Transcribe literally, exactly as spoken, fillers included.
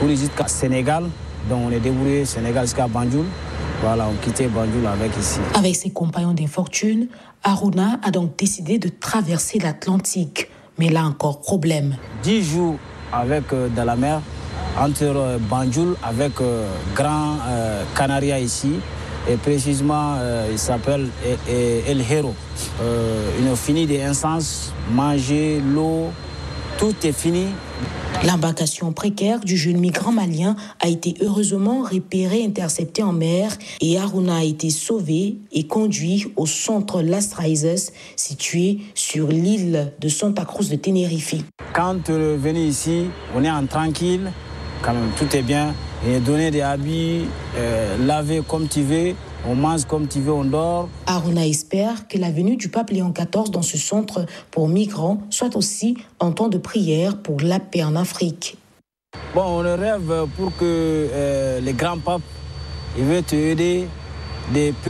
débrouillé jusqu'à Sénégal. Donc on est débrouillé Sénégal jusqu'à Banjul. Voilà, on quittait Banjul avec ici. Avec ses compagnons d'infortune, Haruna a donc décidé de traverser l'Atlantique. Mais là encore, problème. Dix jours avec euh, dans la mer, entre euh, Banjul avec euh, Grand euh, Canaria ici. Et précisément, euh, il s'appelle El Hierro. Euh, ils ont fini des instances, manger, l'eau, tout est fini. L'embarcation précaire du jeune migrant malien a été heureusement repérée, interceptée en mer et Haruna a été sauvé et conduit au centre Las Raíces, situé sur l'île de Santa Cruz de Tenerife. Quand on est venu ici, on est en tranquille, quand même tout est bien. Et donner des habits, euh, laver comme tu veux, on mange comme tu veux, on dort. Haruna espère que la venue du pape Léon quatorze dans ce centre pour migrants soit aussi un temps de prière pour la paix en Afrique. Bon, on rêve pour que euh, les grands papes ils veulent te aider des